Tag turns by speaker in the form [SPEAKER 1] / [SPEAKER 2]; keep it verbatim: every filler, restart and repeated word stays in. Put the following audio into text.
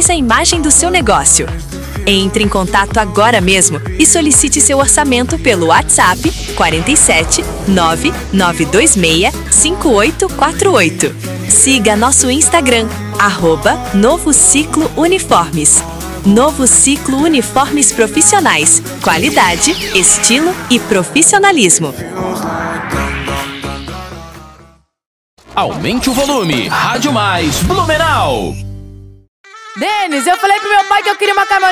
[SPEAKER 1] reforça a imagem do seu negócio. Entre em contato agora mesmo e solicite seu orçamento pelo WhatsApp quatro sete nove nove dois seis cinco oito quatro oito. Siga nosso Instagram, arroba Novo Ciclo Uniformes. Novo Ciclo Uniformes Profissionais. Qualidade, estilo e profissionalismo.
[SPEAKER 2] Aumente o volume. Rádio Mais Blumenau.
[SPEAKER 3] Denis, eu falei pro meu pai que eu queria uma caminhonete